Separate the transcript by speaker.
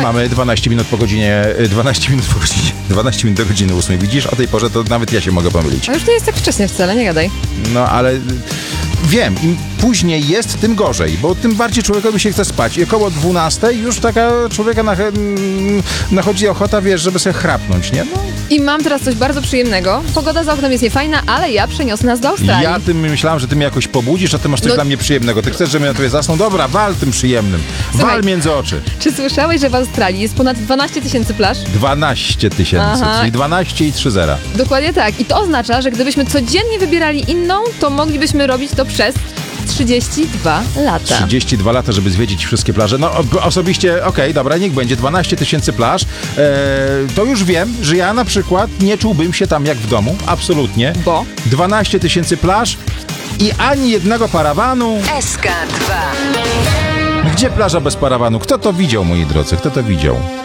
Speaker 1: mamy 12 minut po godzinie 12 minut do godziny 8. Widzisz, o tej porze to nawet ja się mogę pomylić.
Speaker 2: A już to jest tak wcześnie wcale, nie gadaj.
Speaker 1: No, ale wiem, im później jest, tym gorzej, bo tym bardziej człowiekowi się chce spać. I około 12 już taka człowieka nachodzi ochota, wiesz, żeby sobie chrapnąć, nie? No.
Speaker 2: I mam teraz coś bardzo przyjemnego. Pogoda za oknem jest niefajna, ale ja przeniosę nas do Australii.
Speaker 1: Ja tym myślałam, że ty mnie jakoś pobudzisz, a ty masz coś dla mnie przyjemnego. Ty chcesz, żebym ja tobie zasnął? Dobra, wal tym przyjemnym.
Speaker 2: Słuchaj,
Speaker 1: wal między oczy.
Speaker 2: Czy słyszałeś, że w Australii jest ponad 12 000 plaż?
Speaker 1: 12 000, czyli 12 i 3 zera.
Speaker 2: Dokładnie tak. I to oznacza, że gdybyśmy codziennie wybierali inną, to moglibyśmy robić to przez 32 lata.
Speaker 1: 32 lata, żeby zwiedzić wszystkie plaże. No osobiście, okej, dobra, niech będzie 12 000 plaż. To już wiem, że ja na przykład nie czułbym się tam jak w domu. Absolutnie.
Speaker 2: Bo?
Speaker 1: 12 000 plaż i ani jednego parawanu.
Speaker 3: SK2.
Speaker 1: Gdzie plaża bez parawanu? Kto to widział, moi drodzy? Kto to widział?